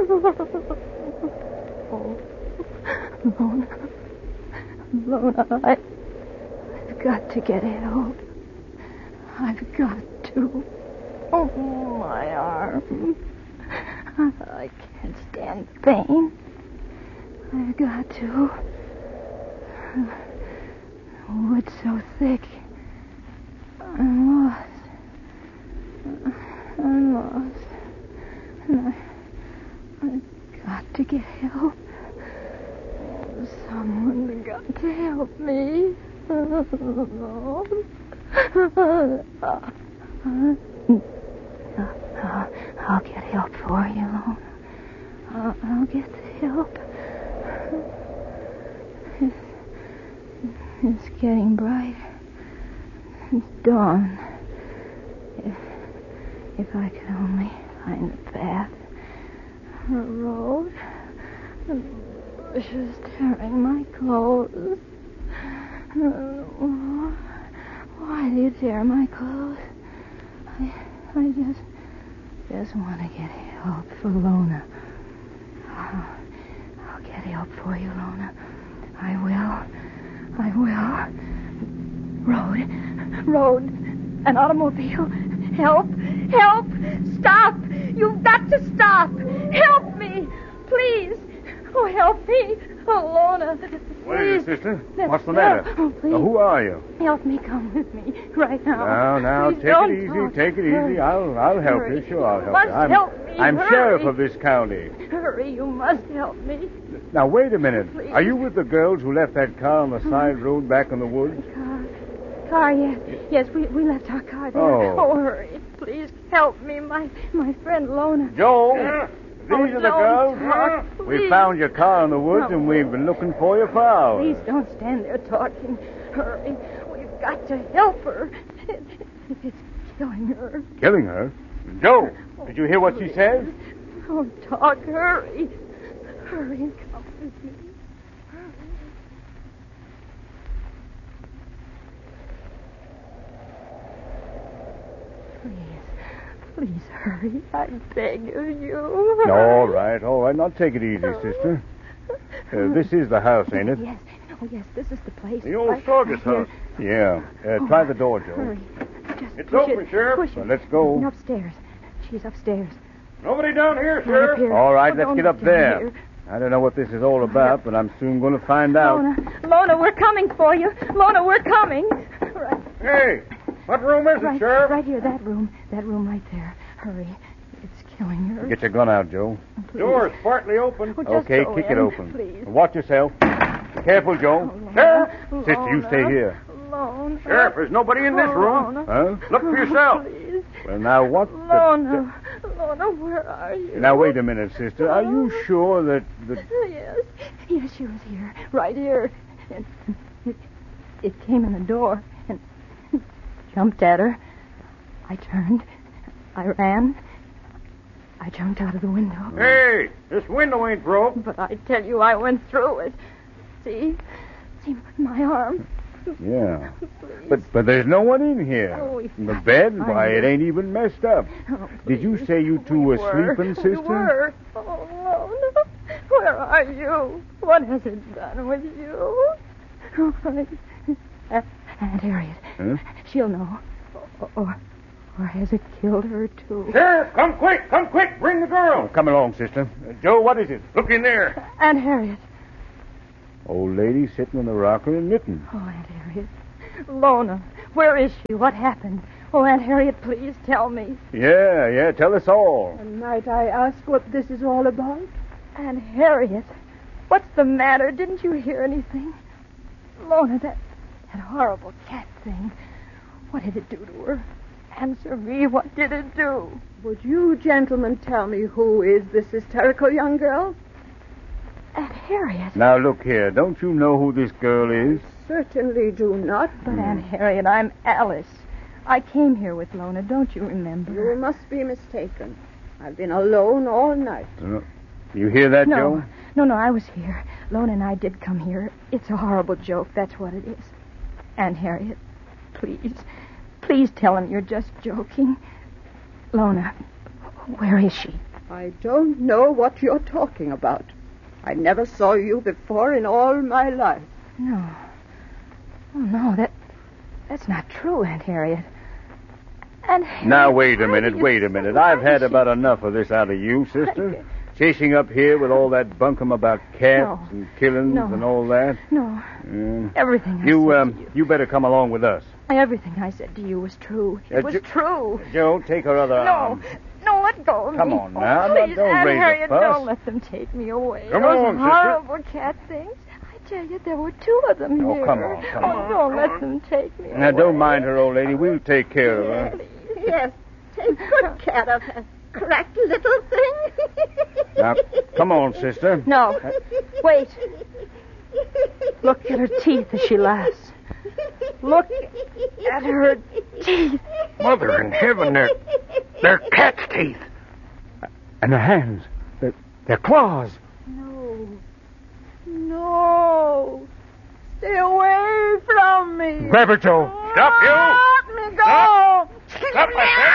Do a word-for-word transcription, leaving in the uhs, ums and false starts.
Oh, Lona. Lona, I, I've got to get help. I've got to. Oh, my arm. I can't stand the pain. I've got to. The wood's so thick. I'm lost. I'm lost. And I, I've got to get help. Someone's got to help me. I'll, I'll get help for you, Lona. I'll, I'll get the help. It's, it's getting bright. It's dawn. If, if I could only find the path, the road, the bushes tearing my clothes. Why do you tear my clothes? I, I just, just want to get help for Lona. I'll, I'll get help for you, Lona. I will. I will. Road. Road. An automobile. Help. Help. Stop. You've got to stop. Help me. Please. Oh, help me. Oh, Lona. What is it, sister? What's the matter? Oh, please. Uh, who are you? Help me. Come with me right now. Now, now, Please take don't it easy. talk. Take it Hurry. easy. I'll, I'll help Hurry. you. Sure, I'll You help must you. I'm, help me. I'm Hurry. sheriff of this county. Hurry. You must help me. Now, wait a minute. Please. Are you with the girls who left that car on the side road back in the woods? Car. Car, yes. Yes, we, we left our car there. Oh. Oh, hurry. Please help me. My my friend Lona. Joe, Uh, these oh, are the don't girls. talk, We please. found your car in the woods, No. and we've been looking for you for hours. Please don't stand there talking. Hurry. We've got to help her. It, it's killing her. Killing her? Joe, did you hear what she said? Don't talk. Hurry. Hurry and come with me. Hurry. Please. Please hurry. I beg of you. All right, all right. Now take it easy, sister. Uh, this is the house, ain't it? Yes. Oh, yes. This is the place. The old Right- Saugus right house. here. Yeah. Uh, Oh, try the door, Joe. Hurry. Just It's push open, it. Sheriff. Push it. Well, let's go. And upstairs. She's upstairs. Nobody down here, Not up here. All right, Oh, let's don't get up down there. here. I don't know what this is all about, but I'm soon going to find out. Lona, Lona, we're coming for you. Lona, we're coming. Right, Hey, what room is right, right here. That room. That room right there. Hurry. It's killing her. Get your gun out, Joe. Please. Door's partly open. Oh, just Okay, go kick in, it open. Please. Watch yourself. Careful, Joe. Oh, Lona, Sheriff! Lona, Sister, you stay here. Lona. Sheriff, there's nobody in this Oh, room. Lona. Huh? Look for yourself. Please. Well, now, what the... Lona. Lona, where are you? Now, wait a minute, sister. Are you sure that... that... Yes. Yes, she was here. Right here. And it, it came in the door and jumped at her. I turned. I ran. I jumped out of the window. Hey, this window ain't broke. But I tell you, I went through it. See? See my arm? Yeah. Please. But but there's no one in here. Oh, we- The bed, I why, it know. ain't even messed up. Oh, Did you please. say you two We were were. sleeping, We sister? were. Oh, no. Where are you? What has it done with you? Oh, I... Aunt Harriet. Huh? She'll know. Or, or, or has it killed her, too? Sheriff, come quick, come quick, bring the girl. Oh, come along, sister. Uh, Joe, what is it? Look in there. Aunt Harriet. Old lady sitting in the rocker and knitting. Oh, Aunt Harriet. Lona, where is she? What happened? Oh, Aunt Harriet, please tell me. Yeah, yeah, tell us all. Might I ask what this is all about? Aunt Harriet, what's the matter? Didn't you hear anything? Lona, that, that horrible cat thing. What did it do to her? Answer me, what did it do? Would you gentlemen tell me who is this hysterical young girl? Aunt Harriet. Now, look here. Don't you know who this girl is? Certainly do not. But, Aunt Harriet, I'm Alice. I came here with Lona, don't you remember? You must be mistaken. I've been alone all night. Uh, you hear that, No, Joe? no, no, I was here. Lona and I did come here. It's a horrible joke, that's what it is. Aunt Harriet, please, please tell him you're just joking. Lona, where is she? I don't know what you're talking about. I never saw you before in all my life. No. Oh, no, that that's not true, Aunt Harriet. Aunt Harriet, Now, wait a why minute, do you wait a say- minute. why I've had is she- about enough of this out of you, sister. Chasing up here with all that bunkum about cats No. and killings No. and all that. No, Mm. everything I You, said um, to you. you better come along with us. Everything I said to you was true. It Uh, was Jo- true. Joe, take her other No, arm. no, let go of Come me. on now, Oh, now, please, don't Aunt raise a Harriet, fuss. don't let them take me away. Come Those on, sister. horrible cat things. I tell you, there were two of them Oh, here. come on, come oh, on. don't let them take me Now, away. don't mind her, old lady. We'll take care of her. Yes, take good care of that cracked little thing. Now, come on, sister. No, wait. Look at her teeth as she laughs. Look at her teeth. Mother in heaven, they're, they're cat's teeth. And their hands, they're, they're claws. No. No. Stay away from me. Grab her, Joe. Stop, you. Let me go. Stop, I said.